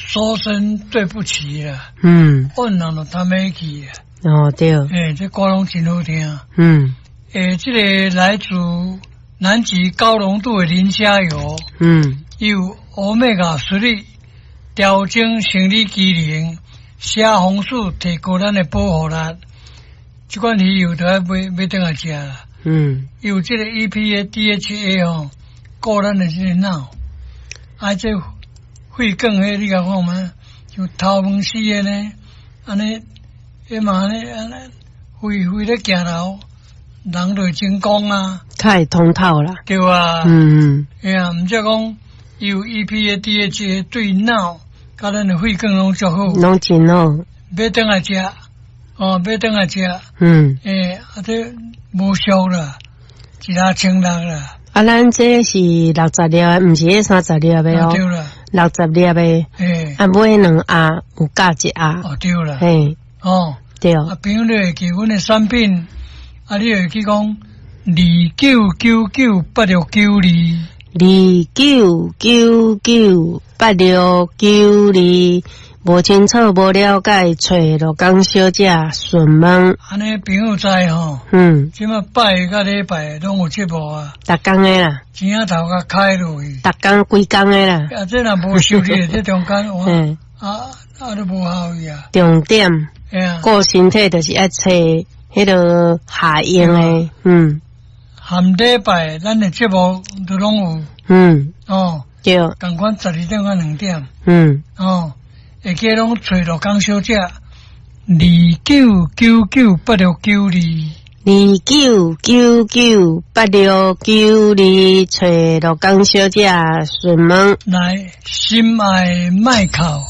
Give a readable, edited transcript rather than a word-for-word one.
说声对不起啦。阮人就他没去啊。 哦对。 这歌拢真好听。这个来自南极高浓度的磷虾油。有欧米伽3调整生理机能，虾红素提高咱的保护力。这款鱼油都要买等下食啦。有这个 EPA、DHA 哦，顾咱的这个脑。这肺梗迄你甲看嘛，就头毛死的呢，安尼，嘛安尼，肺咧行路，人就真讲啊。 太通透啦。 对啊。毋则讲有 EPA、DHA 对脑，甲咱的肺梗拢足好。 拢真好。 买等下食，买等下食。这无俗啦，160啦。 咱这是60粒，毋是30粒的哦。 对啦。 60粒的。买2盒有加1盒。 对啦。 对。 朋友你会记阮的产品，你会去讲 29998692，29998692，无清楚无了解，找罗江小姐询问。 安尼朋友知吼。即马拜甲礼拜拢有节目啊。 逐工的啦。 钱仔头甲开落去。 逐工规工的啦。 这若无收入，这中间都无效益啊。 重点。顾身体就是要找迄个下用的。 含礼拜咱的节目都拢有。对。同款12点到2点。会记拢找罗江小姐，29998692，29998692，找罗江小姐询问。来，心爱麦考。